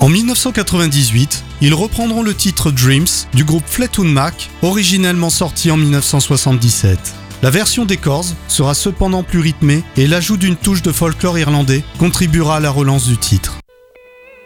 En 1998, ils reprendront le titre Dreams du groupe Fleetwood Mac, originellement sorti en 1977. La version des Corrs sera cependant plus rythmée et l'ajout d'une touche de folklore irlandais contribuera à la relance du titre.